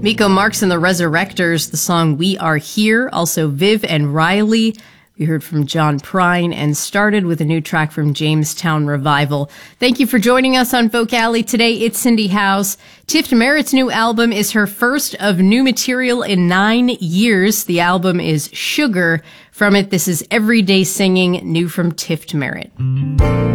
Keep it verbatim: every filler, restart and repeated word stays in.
Miko Marks and the Resurrectors, the song We Are Here. Also Viv and Riley. We heard from John Prine and started with a new track from Jamestown Revival. Thank you for joining us on Vocali today. It's Cindy House. Tift Merritt's new album is her first of new material in nine years. The album is Sugar. From it, this is Everyday Singing, new from Tift Merritt.